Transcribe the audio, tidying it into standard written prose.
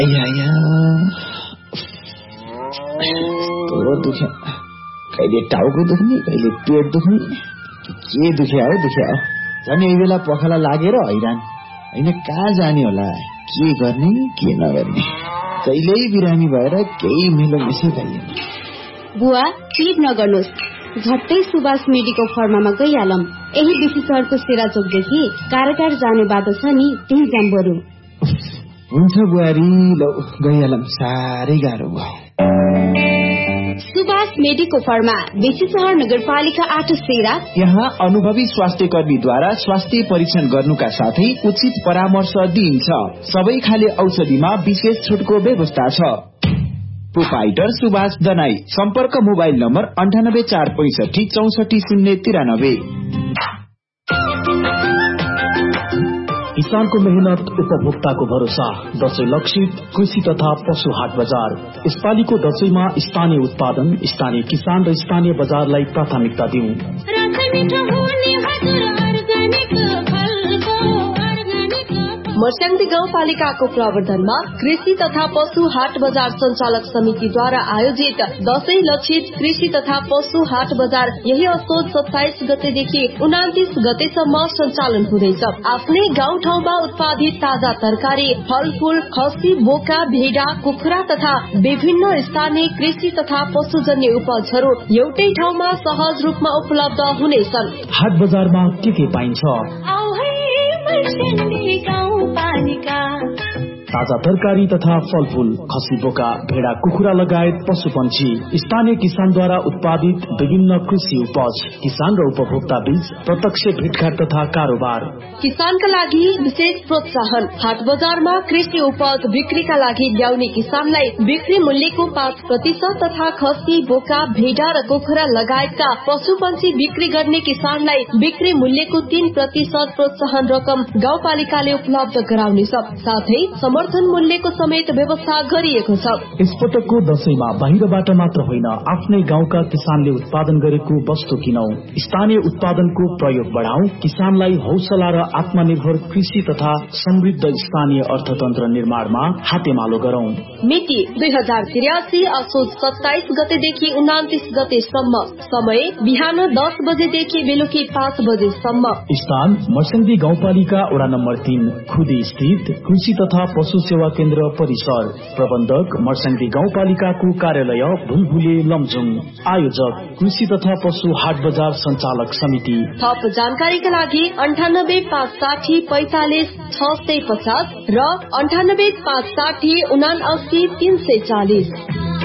दुख्यो, कहिले टाउको दुख्ने, कहिले पेट दुख्ने, के दुख्या हो झन् यही बेला पखाला लागेर हैरान होइन, कहाँ जाने होला, के गर्ने के नगर्ने, कहिल्यै बिरामी भएर केही मिलोमिसो भइएन। बुवा चिप नगर्नुहोस्, झट्टै सुभाष मेडिकल फर्मामा गइहालौं। यही बेसी सहरको सेराचोकदेखि कारागार जाने बाटो छ नि, त्यही जाम बरु। हुन्छ बुहारी, लौ गइहालौं, साह्रै गाह्रो भयो। सुभाष मेडिकल फर्मा, बेसी सहर नगरपालिका 8 सेरा। यहाँ अनुभवी स्वास्थ्य कर्मीद्वारा स्वास्थ्य परीक्षण गर्नुका साथै उचित परामर्श दिइन्छ। सबै खाले औषधिमा विशेष छुटको व्यवस्था छ। प्रोपाइटर सुभाष दनाई, सम्पर्क मोबाइल नम्बर 9846564093। किसानको मेहनत, उपभोक्ताको भरोसा। दशैं लक्षित कृषि तथा पशु हाट बजार। यसपालिको दशैंमा स्थानीय उत्पादन, स्थानीय किसान र स्थानीय बजारलाई प्राथमिकता दिउँ। मर्स्याङ्दी गाउँपालिकाको प्रवर्धनमा कृषि तथा पशु हाट बजार संचालक समितिद्वारा आयोजित दशैं लक्षित कृषि तथा पशु हाट बजार यही असोज 27 गतेदेखि 29 गतेसम्म सञ्चालन हुँदैछ। आफ्नै गाउँठाउँमा उत्पादित ताजा तरकारी, फलफूल, खसी, बोका, भेडा, कुखुरा तथा विभिन्न स्थानीय कृषि तथा पशुजन्य उपजहरू एउटै ठाउँमा सहज रूपमा उपलब्ध हुनेछन्। हाट बजारमा के पाइन्छ? ताजा तरकारी तथा फलफूल, खसी, बोका, भेडा, कुखुरा लगायत पशुपन्छी, स्थानीय किसानद्वारा उत्पादित विभिन्न कृषि उपज, किसान र उपभोक्ता बीच प्रत्यक्ष भेटघाट तथा कारोबार। किसानका लागि विशेष प्रोत्साहन। हाट बजारमा कृषि उपज बिक्रीका लागि ल्याउने किसानलाई बिक्री मूल्यको 5% तथा खसी, बोका, भेडा र कुखुरा लगायतका पशुपन्छी बिक्री गर्ने किसानलाई बिक्री मूल्यको 3% प्रोत्साहन रकम गाउँपालिकाले उपलब्ध गराउनेछ। साथै समर्थन मूल्यको समेत व्यवस्था गरिएको छ। यसपटकको दशैंमा बाहिरबाट मात्र होइन, आफ्नै गाउँका किसानले उत्पादन गरेको वस्तु किनौं। स्थानीय उत्पादनको प्रयोग बढाउँ। किसानलाई हौसला र आत्मनिर्भर कृषि तथा समृद्ध स्थानीय अर्थतन्त्र निर्माणमा हातेमालो गरौं। मिति 2083 असोज 27 गतेदेखि 29 गतेसम्म। समय बिहान 10 बजेदेखि बेलुकी 5 बजेसम्म। स्थान मर्स्याङ्दी गाउँपालिका वडा नम्बर 3 खुदी स्थित कृषि तथा पशु सेवा केन्द्र परिसर। प्रबन्धक मर्स्याङ्दी गाउँपालिकाको कार्यालय भुलभुले लमजुङ। आयोजक कृषि तथा पशु हाट बजार संचालक समिति। थप जानकारीका लागि 9856454650 र 9856799340।